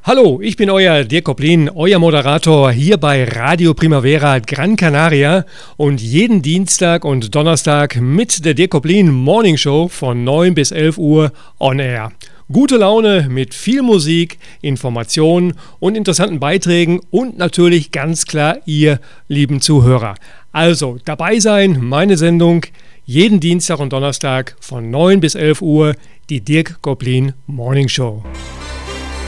Hallo, ich bin euer Dirk Koplin, euer Moderator hier bei Radio Primavera Gran Canaria und jeden Dienstag und Donnerstag mit der Dirk Koplin Morning Show von 9 bis 11 Uhr on air. Gute Laune mit viel Musik, Informationen und interessanten Beiträgen und natürlich ganz klar ihr lieben Zuhörer. Also dabei sein, meine Sendung jeden Dienstag und Donnerstag von 9 bis 11 Uhr, die Dirk Koplin Morning Show.